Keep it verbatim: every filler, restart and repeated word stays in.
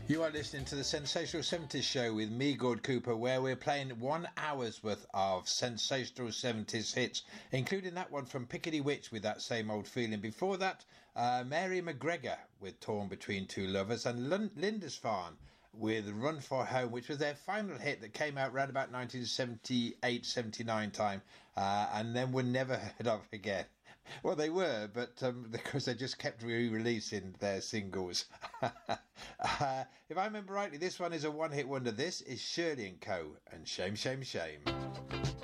You are listening to the Sensational seventies Show with me, Gord Cooper, where we're playing one hour's worth of sensational seventies hits, including that one from Piccadilly Witch with That Same Old Feeling. Before that, uh, Mary McGregor with Torn Between Two Lovers, and L- Lindisfarne with Run for Home, which was their final hit that came out around about nineteen seventy-eight seventy-nine time, uh, and then were never heard of again. Well, they were, but um, because they just kept re-releasing their singles. uh, if I remember rightly, this one is a one-hit wonder. This is Shirley and Co. and Shame, Shame, Shame.